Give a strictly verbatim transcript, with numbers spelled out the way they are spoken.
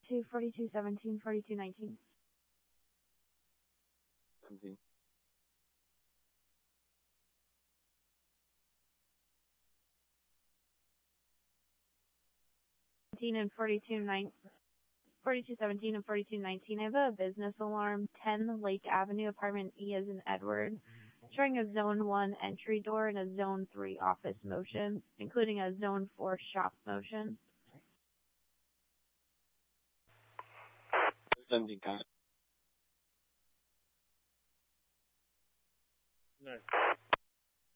Two forty-two seventeen, forty-two nineteen. seventeen. And forty-two nine, forty-two seventeen and forty-two nineteen. I have a business alarm, ten Lake Avenue, apartment E as in Edward, showing a zone one entry door and a zone three office motion, including a zone four shop motion. seventeen, count. No.